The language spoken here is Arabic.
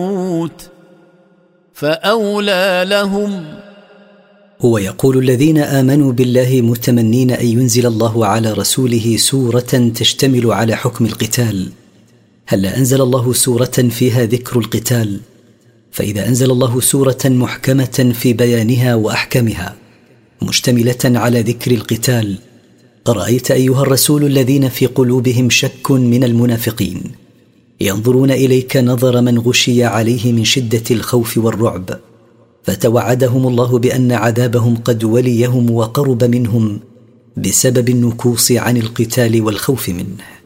فأولى لهم. هو يقول الذين آمنوا بالله متمنين أن ينزل الله على رسوله سورة تشتمل على حكم القتال. هلا أنزل الله سورة فيها ذكر القتال؟ فإذا أنزل الله سورة محكمة في بيانها وأحكامها مشتملة على ذكر القتال، أرأيت أيها الرسول الذين في قلوبهم شك من المنافقين ينظرون إليك نظر من غشي عليه من شدة الخوف والرعب، فتوعدهم الله بأن عذابهم قد وليهم وقرب منهم بسبب النكوص عن القتال والخوف منه.